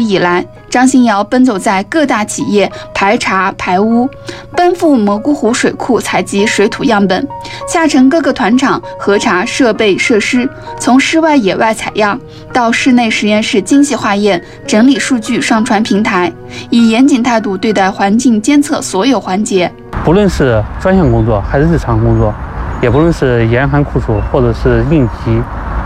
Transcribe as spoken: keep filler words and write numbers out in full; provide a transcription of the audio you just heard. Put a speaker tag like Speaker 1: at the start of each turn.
Speaker 1: 以来，张新尧奔走在各大企业排查排污，奔赴蘑菇湖水库采集水土样本，下沉各个团场核查设备设施，从室外野外采样到室内实验室精细化验，整理数据上传平台，以严谨态度对待环境监测所有环节。
Speaker 2: 不论是专项工作还是日常工作，也不论是严寒酷暑或者是应急